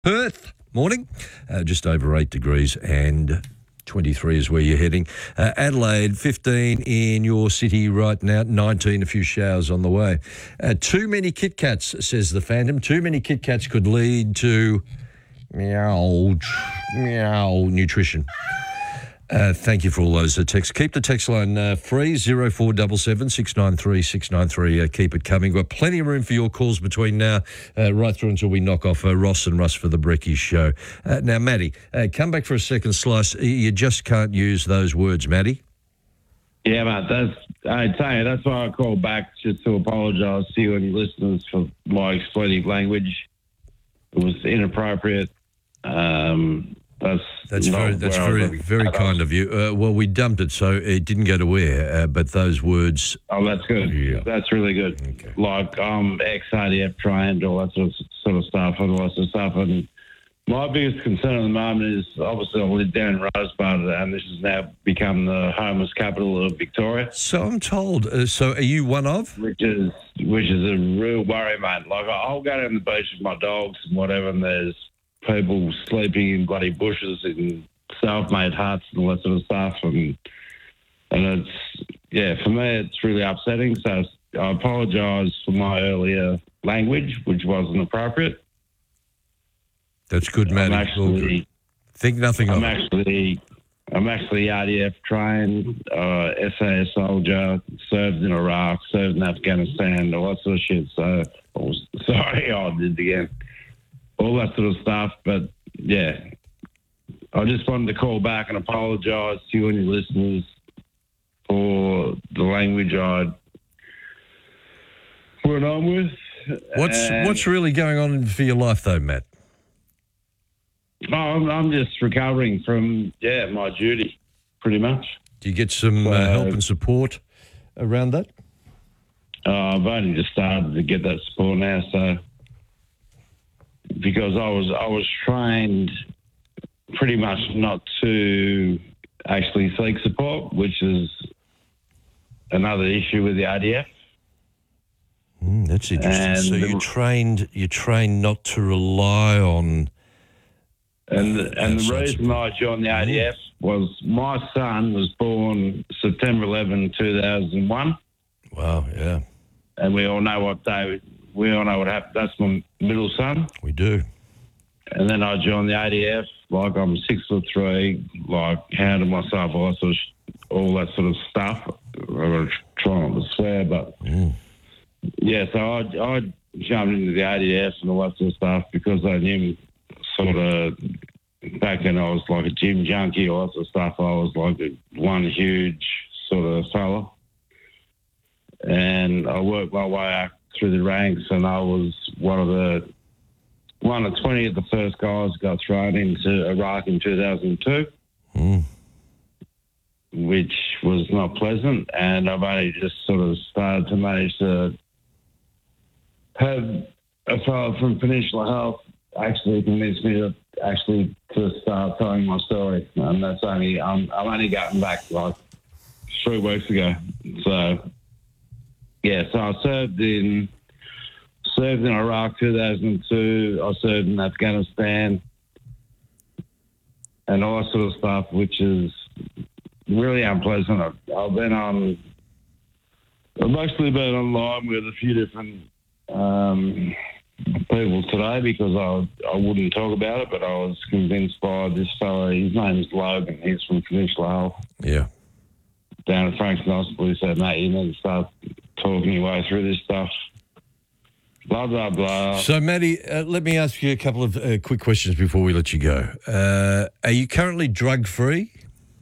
Perth, morning, just over 8 degrees and 23 is where you're heading. Adelaide, 15 in your city right now, 19, a few showers on the way. Too many Kit Kats, says the Phantom. Too many Kit Kats could lead to meow nutrition. Thank you for all those texts. Keep the text line free, 0477 693 693. Keep it coming. We've got plenty of room for your calls between now, right through until we knock off Ross and Russ for the Brekkie Show. Now, Matty, come back for a second slice. You just can't use those words, Matty. Yeah, mate, I tell you, that's why I called back, just to apologise to you and your listeners for my expletive language. It was inappropriate. That's very kind of you. Well, we dumped it, so it didn't go to air, but those words... Oh, that's good. Yeah. That's really good. Okay. Like, I'm ex-ADF trained, all that sort of stuff, and lots of stuff. And my biggest concern at the moment is, obviously, I live down in Rosebud, and this has now become the homeless capital of Victoria. So I'm told. So are you one of? Which is a real worry, mate. Like, I'll go down the beach with my dogs and whatever, and there's people sleeping in bloody bushes in self-made huts and all that sort of stuff. And it's, yeah, for me, it's really upsetting. So I apologise for my earlier language, which wasn't appropriate. That's good, Matty. Think nothing of it. I'm actually RDF trained, SAS soldier, served in Iraq, served in Afghanistan, all that sort of shit. So I was sorry I did it again. All that sort of stuff. But, yeah, I just wanted to call back and apologise to you and your listeners for the language I went on with. What's really going on for your life, though, Matt? Oh, I'm just recovering from, my duty, pretty much. Do you get some help and support around that? I've only just started to get that support now, so... Because I was trained pretty much not to actually seek support, which is another issue with the RDF. That's interesting. And so you trained not to rely on. And the reason I joined the RDF was my son was born September 11, 2001. Wow, yeah. And we all know what happened. That's my middle son. We do. And then I joined the ADF. Like, I'm 6'3", like, hounded myself, all that sort of stuff. I'm trying not to swear, but... Yeah, so I jumped into the ADF and all that sort of stuff because I knew sort of... Back then I was like a gym junkie, all that sort of stuff. I was like one huge sort of fella. And I worked my way up through the ranks, and I was one of 20 of the first guys got thrown into Iraq in 2002, which was not pleasant. And I've only just sort of started to manage to have a fellow from Peninsula Health actually convinced me to start telling my story, and that's I'm only gotten back like 3 weeks ago. So. Yeah, so I served in Iraq 2002. I served in Afghanistan and all that sort of stuff, which is really unpleasant. I've mostly been online with a few different people today because I wouldn't talk about it, but I was convinced by this fellow. His name is Logan. He's from Peninsula Health. Yeah. Down at Frankston Hospital. He said, mate, you need to start talking your way through this stuff. Blah, blah, blah. So, Matty, let me ask you a couple of quick questions before we let you go. Are you currently drug-free?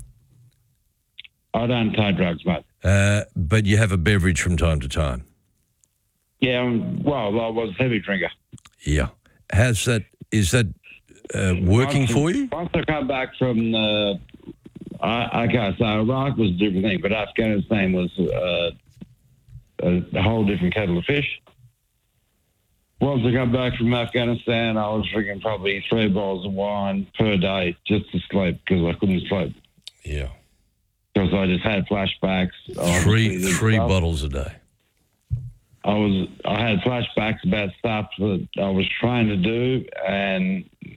I don't take drugs, mate. But you have a beverage from time to time? Yeah, I was a heavy drinker. Yeah. Is that working for you? Once I come back from so Iraq was a different thing, but Afghanistan was a whole different kettle of fish. Once I come back from Afghanistan, I was drinking probably 3 bottles of wine per day just to sleep because I couldn't sleep. Yeah. Because I just had flashbacks. Three bottles a day. I had flashbacks about stuff that I was trying to do, and